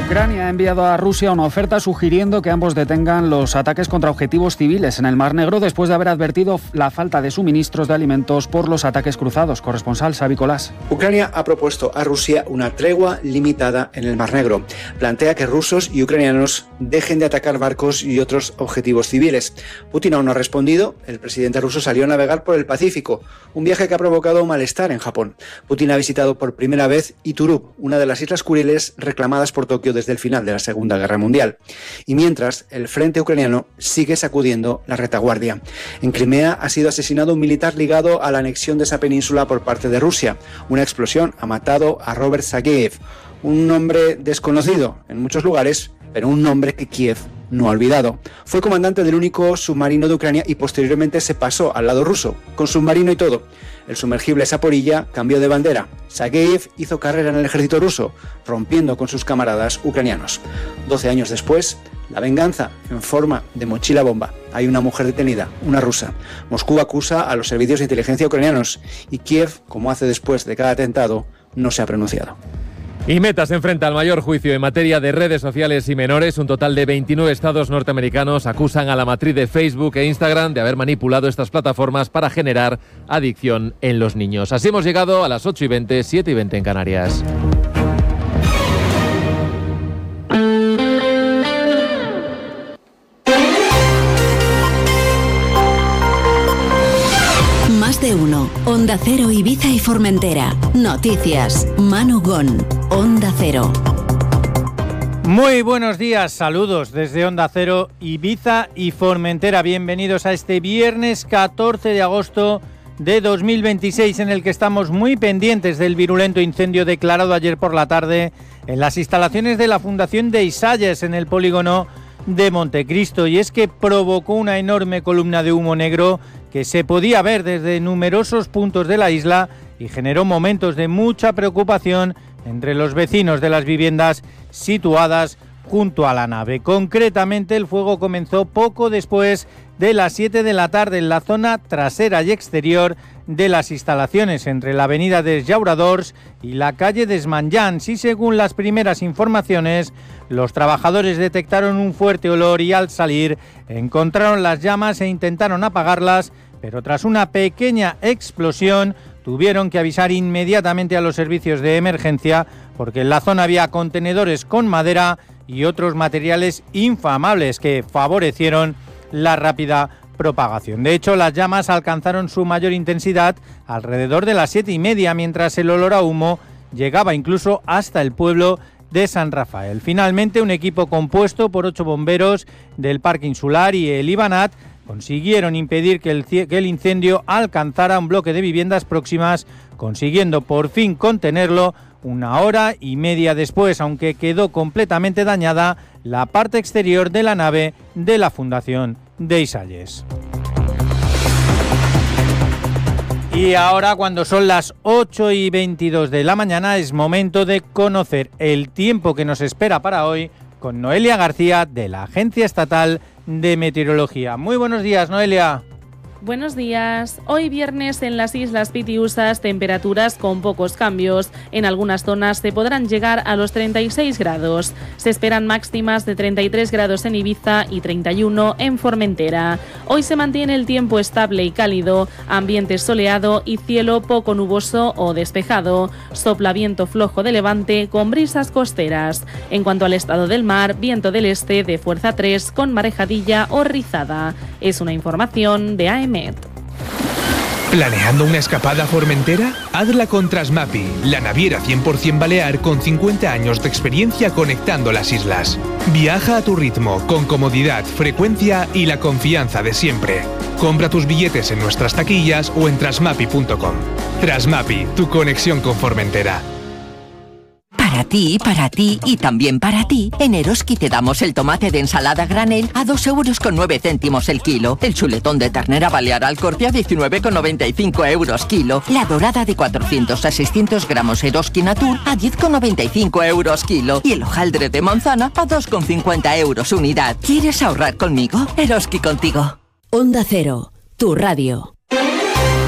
Ucrania ha enviado a Rusia una oferta sugiriendo que ambos detengan los ataques contra objetivos civiles en el Mar Negro después de haber advertido la falta de suministros de alimentos por los ataques cruzados. Corresponsal Xavi Colás. Ucrania ha propuesto a Rusia una tregua limitada en el Mar Negro. Plantea que rusos y ucranianos dejen de atacar barcos y otros objetivos civiles. Putin aún no ha respondido. El presidente ruso salió a navegar por el Pacífico, un viaje que ha provocado malestar en Japón. Putin ha visitado por primera vez Iturup, una de las islas Kuriles reclamadas por Tokio desde el final de la Segunda Guerra Mundial. Y mientras, el frente ucraniano sigue sacudiendo la retaguardia. En Crimea ha sido asesinado un militar ligado a la anexión de esa península por parte de Rusia. Una explosión ha matado a Robert Sageyev, un nombre desconocido en muchos lugares, pero un nombre que Kiev no ha olvidado. Fue comandante del único submarino de Ucrania y posteriormente se pasó al lado ruso, con submarino y todo. El sumergible Zaporilla cambió de bandera. Sageyev hizo carrera en el ejército ruso, rompiendo con sus camaradas ucranianos. 12 años después, la venganza en forma de mochila bomba. Hay una mujer detenida, una rusa. Moscú acusa a los servicios de inteligencia ucranianos y Kiev, como hace después de cada atentado, no se ha pronunciado. Y Meta se enfrenta al mayor juicio en materia de redes sociales y menores. Un total de 29 estados norteamericanos acusan a la matriz de Facebook e Instagram de haber manipulado estas plataformas para generar adicción en los niños. Así hemos llegado a las 8:20, 7:20 en Canarias. Más de uno. Onda Cero, Ibiza y Formentera. Noticias. Manu Gon. Onda Cero. Muy buenos días, saludos desde Onda Cero, Ibiza y Formentera. Bienvenidos a este viernes 14 de agosto de 2026, en el que estamos muy pendientes del virulento incendio declarado ayer por la tarde en las instalaciones de la Fundación Deixalles en el polígono de Montecristo. Y es que provocó una enorme columna de humo negro que se podía ver desde numerosos puntos de la isla y generó momentos de mucha preocupación entre los vecinos de las viviendas situadas junto a la nave. Concretamente, el fuego comenzó poco después de las 7 de la tarde en la zona trasera y exterior de las instalaciones, entre la avenida dels Llauradors y la calle Desmanllans, y según las primeras informaciones, los trabajadores detectaron un fuerte olor y al salir encontraron las llamas e intentaron apagarlas, pero tras una pequeña explosión tuvieron que avisar inmediatamente a los servicios de emergencia porque en la zona había contenedores con madera y otros materiales inflamables que favorecieron la rápida propagación. De hecho, las llamas alcanzaron su mayor intensidad alrededor de las 7:30, mientras el olor a humo llegaba incluso hasta el pueblo de San Rafael. Finalmente, un equipo compuesto por 8 bomberos del Parque Insular y el IBANAT consiguieron impedir que el incendio alcanzara un bloque de viviendas próximas, consiguiendo por fin contenerlo 1 hora y media después, aunque quedó completamente dañada la parte exterior de la nave de la Fundación Deixalles. Y ahora, cuando son las 8:22 de la mañana, es momento de conocer el tiempo que nos espera para hoy con Noelia García de la Agencia Estatal de Meteorología. Muy buenos días, Noelia. Buenos días. Hoy viernes en las Islas Pitiusas, temperaturas con pocos cambios. En algunas zonas se podrán llegar a los 36 grados. Se esperan máximas de 33 grados en Ibiza y 31 en Formentera. Hoy se mantiene el tiempo estable y cálido, ambiente soleado y cielo poco nuboso o despejado. Sopla viento flojo de levante con brisas costeras. En cuanto al estado del mar, viento del este de fuerza 3 con marejadilla o rizada. Es una información de AEMET. ¿Planeando una escapada a Formentera? Hazla con Trasmapi, la naviera 100% balear con 50 años de experiencia conectando las islas. Viaja a tu ritmo, con comodidad, frecuencia y la confianza de siempre. Compra tus billetes en nuestras taquillas o en trasmapi.com. Trasmapi, tu conexión con Formentera. Para ti y también para ti, en Eroski te damos el tomate de ensalada granel a 2,9 € el kilo, el chuletón de ternera balear al corte a 19,95 € kilo, la dorada de 400 a 600 gramos Eroski Natur a 10,95 € kilo y el hojaldre de manzana a 2,50 € unidad. ¿Quieres ahorrar conmigo? Eroski contigo. Onda Cero, tu radio.